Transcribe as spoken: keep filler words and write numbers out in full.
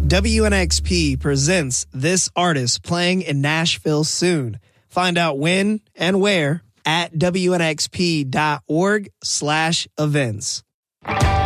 W N X P presents this artist playing in Nashville soon. Find out when and where at W N X P dot org slash events.